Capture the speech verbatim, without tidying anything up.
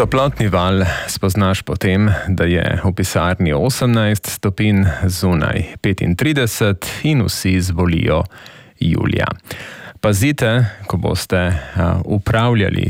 Toplotni val spoznaš potem, da je v pisarni osemnajst stopinj, zunaj petintrideset in vsi zbolijo julija. Pazite, ko boste upravljali